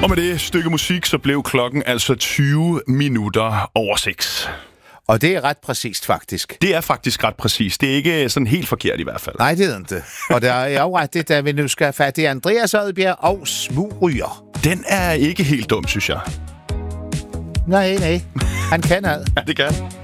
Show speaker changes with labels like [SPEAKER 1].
[SPEAKER 1] Og med det stykke musik, så blev klokken altså 20 minutter over 6.
[SPEAKER 2] Og det er ret præcist, faktisk.
[SPEAKER 1] Det er faktisk ret præcist. Det er ikke sådan helt forkert i hvert fald.
[SPEAKER 2] Nej, det er det ikke. Og der er jo ret det, da vi nu skal fat i Andreas Odbjerg og Smugryger.
[SPEAKER 1] Den er ikke helt dum, synes jeg.
[SPEAKER 2] Nej. Han kan alt.
[SPEAKER 1] Ja, det kan